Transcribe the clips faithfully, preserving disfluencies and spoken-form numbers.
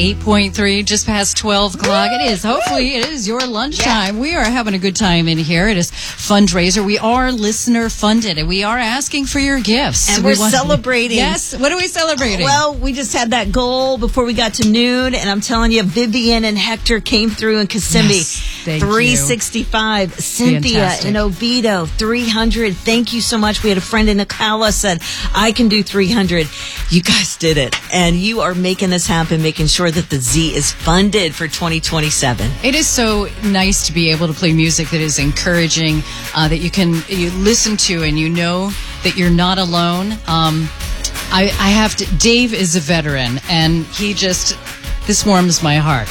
eight point three, just past twelve o'clock. It is. Hopefully, it is your lunchtime. Yeah. We are having a good time in here. It is fundraiser. We are listener funded, and we are asking for your gifts. And we we're want, celebrating. Yes. What are we celebrating? Well, we just had that goal before we got to noon, and I'm telling you, Vivian and Hector came through in Kissimmee. Yes, thank three sixty-five. you. Cynthia Fantastic. in Oviedo, three hundred. Thank you so much. We had a friend in Ocala said, I can do three hundred. You guys did it. And you are making this happen, making sure that the Z is funded for twenty twenty-seven. It is so nice to be able to play music that is encouraging, uh, that you can you listen to and you know that you're not alone. Um, I, I have to. Dave is a veteran, and he just this warms my heart.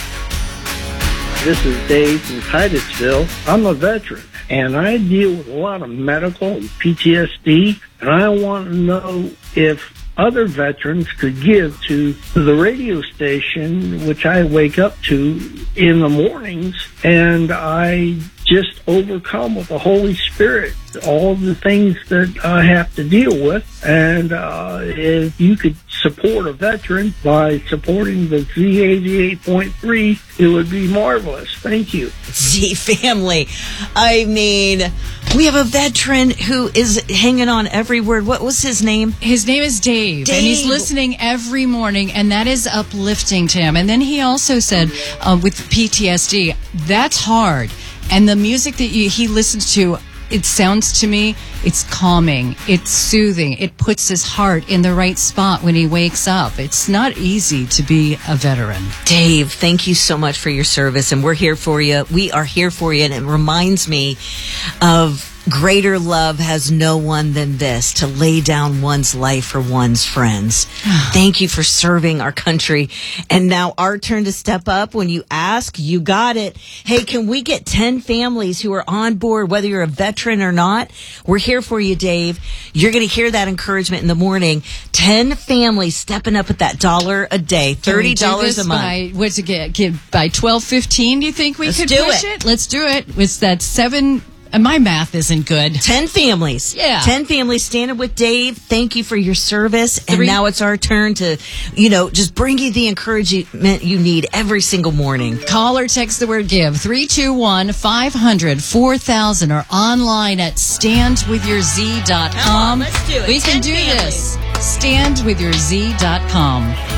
This is Dave from Titusville. I'm a veteran, and I deal with a lot of medical and P T S D, and I want to know if other veterans could give to the radio station, which I wake up to in the mornings, and I just overcome with the Holy Spirit all the things that I have to deal with. And uh, if you could support a veteran by supporting the Z eighty-eight point three, it would be marvelous. Thank you. Z family. I mean, we have a veteran who is hanging on every word. What was his name? His name is Dave, Dave. and he's listening every morning, and that is uplifting to him. And then he also said, uh, with P T S D, that's hard. And the music that you, he listens to, it sounds to me, it's calming, it's soothing, it puts his heart in the right spot when he wakes up. It's not easy to be a veteran. Dave, thank you so much for your service, and we're here for you. We are here for you, and it reminds me of greater love has no one than this, to lay down one's life for one's friends. Thank you for serving our country. And now our turn to step up. When you ask, you got it. Hey, can we get ten families who are on board, whether you're a veteran or not? We're here for you, Dave. You're going to hear that encouragement in the morning. ten families stepping up at that dollar a day, thirty dollars a month. By, what's it get, get by twelve fifteen? Do you think we Let's could do push it. it? Let's do it. It's that seven. And my math isn't good. Ten families. Yeah. Ten families standing with Dave. Thank you for your service. And Three. now it's our turn to, you know, just bring you the encouragement you need every single morning. Call or text the word give, three two one, five hundred, four thousand, or online at stand with your z dot com. Come on, let's do it. We can ten do families. this. stand with your z dot com.